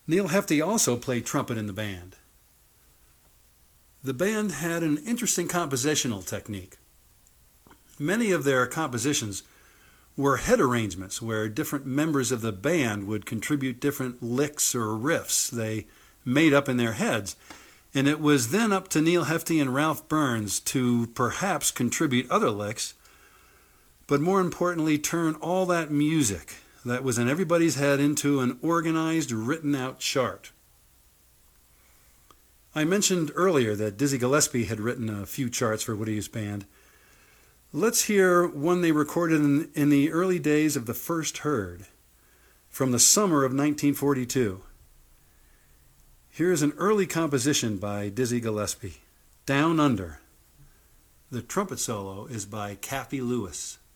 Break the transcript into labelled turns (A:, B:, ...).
A: Neal Hefti also played trumpet in the band. The band had an interesting compositional technique. Many of their compositions were head arrangements where different members of the band would contribute different licks or riffs they made up in their heads, and it was then up to Neal Hefti and Ralph Burns to perhaps contribute other licks, but more importantly turn all that music that was in everybody's head into an organized, written-out chart. I mentioned earlier that Dizzy Gillespie had written a few charts for Woody Youth's band. Let's hear one they recorded in the early days of the First Herd, from the summer of 1942. Here's an early composition by Dizzy Gillespie, Down Under. The trumpet solo is by Kaffee Lewis.